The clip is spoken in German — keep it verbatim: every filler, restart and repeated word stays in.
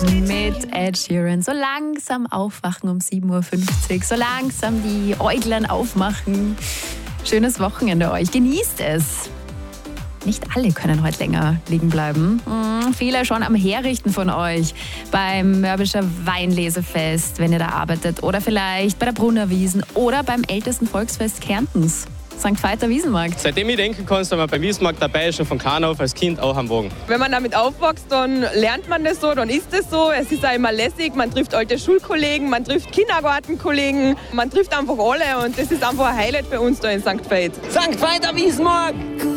mit Ed Sheeran. So langsam aufwachen um sieben Uhr fünfzig, so langsam die Äuglein aufmachen. Schönes Wochenende euch, genießt es. Nicht alle können heute länger liegen bleiben. Hm, viele schon am Herrichten von euch. Beim Mörvischer Weinlesefest, wenn ihr da arbeitet. Oder vielleicht bei der Brunnerwiesen oder beim ältesten Volksfest Kärntens. Sankt Veiter Wiesenmarkt. Seitdem ich denken kann, wenn man beim Wiesenmarkt dabei ist, schon von klein auf als Kind auch am Wagen. Wenn man damit aufwächst, dann lernt man das so, dann ist es so. Es ist auch immer lässig, man trifft alte Schulkollegen, man trifft Kindergartenkollegen, man trifft einfach alle und das ist einfach ein Highlight bei uns da in Sankt Veit. Sankt Veiter Wiesenmarkt!